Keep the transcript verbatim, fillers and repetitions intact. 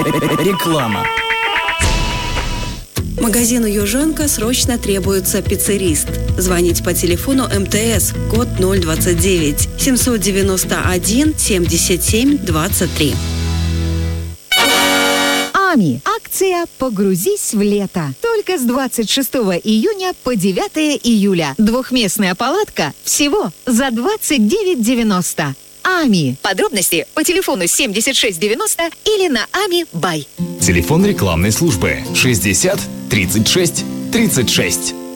Реклама. Магазину «Южанка» срочно требуется пиццерист. Звонить по телефону эм тэ эс, код ноль двадцать девять, семьсот девяносто один, семьдесят семь, двадцать три. АМИ. Акция «Погрузись в лето». Только с двадцать шестого июня по девятого июля. Двухместная палатка всего за двадцать девять девяносто. АМИ. Подробности по телефону семьдесят шесть девяносто или на ами бай. Телефон рекламной службы шестьдесят тридцать шесть тридцать шесть.